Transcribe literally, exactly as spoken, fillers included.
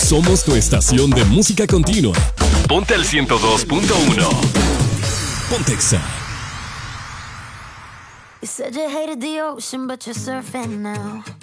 Somos tu estación de música continua. Ponte al ciento dos punto uno. Pontexa. You said you hated the ocean, but you're surfing now.